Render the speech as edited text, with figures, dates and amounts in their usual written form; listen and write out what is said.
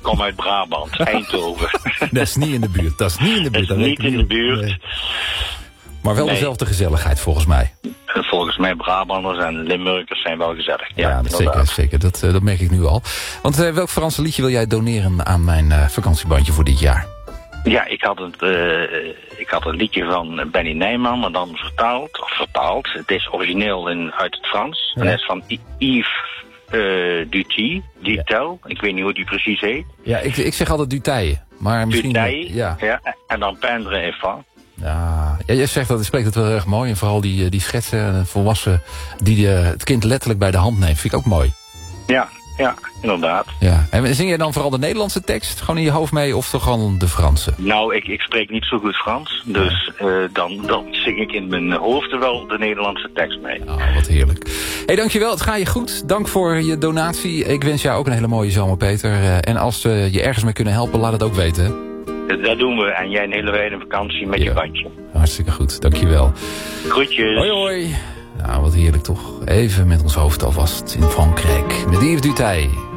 kom uit Brabant, Eindhoven. Dat is niet in de buurt. Dat is niet in de buurt. Dat is niet in de buurt. Nee. Maar wel dezelfde gezelligheid, volgens mij. Volgens mij Brabanders en Limburgers zijn wel gezellig. Ja, zeker. Dat merk ik nu al. Want welk Franse liedje wil jij doneren aan mijn vakantiebandje voor dit jaar? Ja, ik had een liedje van Benny Nijman, maar dan vertaald. Het is origineel uit het Frans. Ja. En het is van Yves Duty. Ik weet niet hoe die precies heet. Ja, ik zeg altijd Dutaille. Maar misschien... Ja. En dan Pendre et Fan. Ja, jij zegt dat, spreekt het wel erg mooi. En vooral die schetsen, een volwassen die het kind letterlijk bij de hand neemt. Vind ik ook mooi. Ja, inderdaad. Ja. En zing jij dan vooral de Nederlandse tekst gewoon in je hoofd mee of toch gewoon de Franse? Nou, ik spreek niet zo goed Frans. Dus dan zing ik in mijn hoofd wel de Nederlandse tekst mee. Oh, wat heerlijk. Hey, dankjewel. Het gaat je goed. Dank voor je donatie. Ik wens jou ook een hele mooie zomer, Peter. En als we je ergens mee kunnen helpen, laat het ook weten. Dat doen we. En jij een hele wijde vakantie met je bandje. Hartstikke goed. Dankjewel. Groetjes. Hoi, hoi. Nou, wat heerlijk toch. Even met ons hoofd alvast in Frankrijk. Met Yves Duteil.